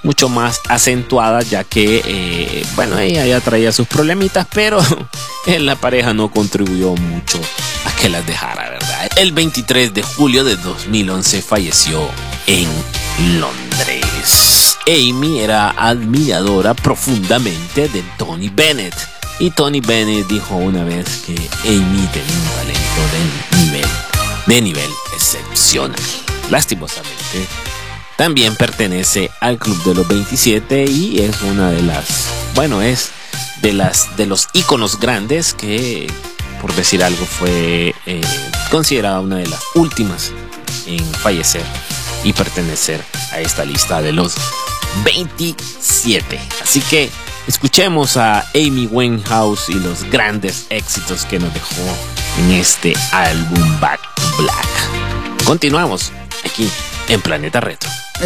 mucho más acentuada, ya que, bueno, ella ya traía sus problemitas, pero la pareja no contribuyó mucho a que las dejara, ¿verdad? El 23 de julio de 2011 falleció en Londres. Amy era admiradora profundamente de Tony Bennett, y Tony Bennett dijo una vez que Amy tenía un talento de nivel excepcional. Lastimosamente, también pertenece al Club de los 27 y es una de las, bueno, es de los íconos grandes que, por decir algo, fue considerada una de las últimas en fallecer y pertenecer a esta lista de los 27. Así que escuchemos a Amy Winehouse y los grandes éxitos que nos dejó en este álbum Back to Black. Continuamos aquí en Planeta Retro.